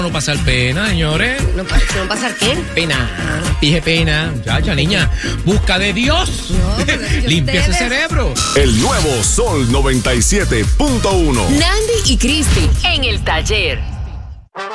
No pasar pena, señores. ¿No pasar qué? Pena. Dije pena. Muchacha, niña. Busca de Dios. No, Limpia ese cerebro. El nuevo Sol 97.1. Nandy y Cristi en el taller.